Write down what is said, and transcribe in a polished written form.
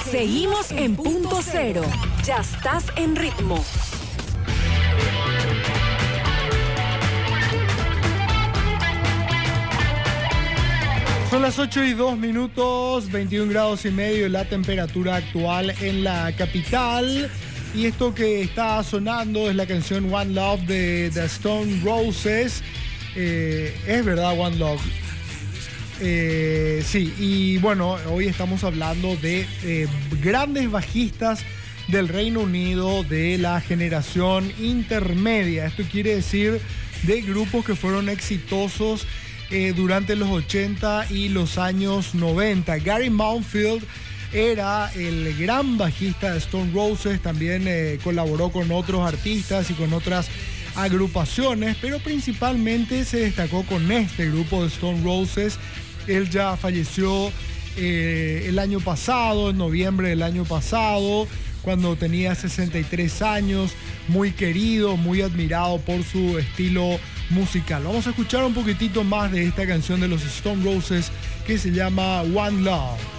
Seguimos en punto cero. Ya estás en ritmo. Son las 8:02, 21 grados y medio la temperatura actual en la capital. Y esto que está sonando es la canción One Love de The Stone Roses. Es verdad, One Love. Sí, y bueno, hoy estamos hablando de grandes bajistas del Reino Unido de la generación intermedia. Esto quiere decir de grupos que fueron exitosos durante los 80 y los años 90. Gary Mountfield era el gran bajista de Stone Roses, también colaboró con otros artistas y con otras agrupaciones, pero principalmente se destacó con este grupo de Stone Roses. Él ya falleció el año pasado, en noviembre del año pasado, cuando tenía 63 años, muy querido, muy admirado por su estilo musical. Vamos a escuchar un poquitito más de esta canción de los Stone Roses que se llama One Love.